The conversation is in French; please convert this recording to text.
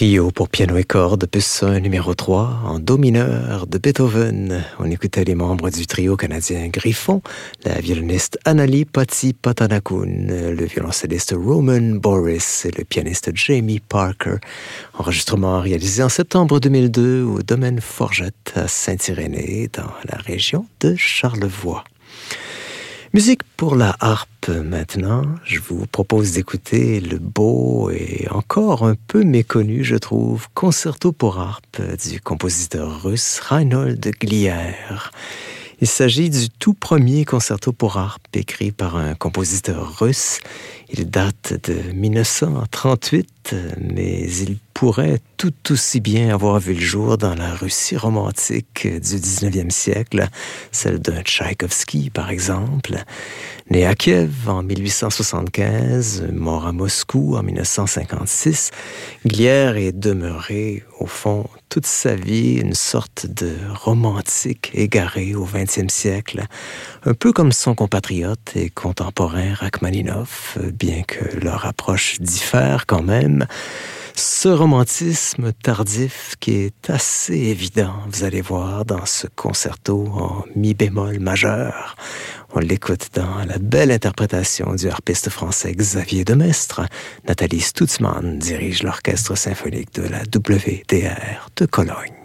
Trio pour piano et cordes, opus 1, numéro 3, en do mineur de Beethoven. On écoutait les membres du trio canadien Griffon, la violoniste Anali Patti-Patanakun, le violoncelliste Roman Boris et le pianiste Jamie Parker. Enregistrement réalisé en septembre 2002 au domaine Forgette à Saint-Irénée, dans la région de Charlevoix. Musique pour la harpe maintenant. Je vous propose d'écouter le beau et encore un peu méconnu, je trouve, concerto pour harpe du compositeur russe Reinhold Glier. Il s'agit du tout premier concerto pour harpe écrit par un compositeur russe. Il date de 1938, mais il pourrait tout aussi bien avoir vu le jour dans la Russie romantique du 19e siècle, celle d'un Tchaïkovski par exemple. Né à Kiev en 1875, mort à Moscou en 1956, Glier est demeuré, au fond, toute sa vie une sorte de romantique égaré au XXe siècle, un peu comme son compatriote et contemporain Rachmaninov, bien que leur approche diffère quand même. Ce romantisme tardif qui est assez évident, vous allez voir, dans ce concerto en mi bémol majeur. On l'écoute dans la belle interprétation du harpiste français Xavier Demestre. Nathalie Stutzmann dirige l'orchestre symphonique de la WDR de Cologne.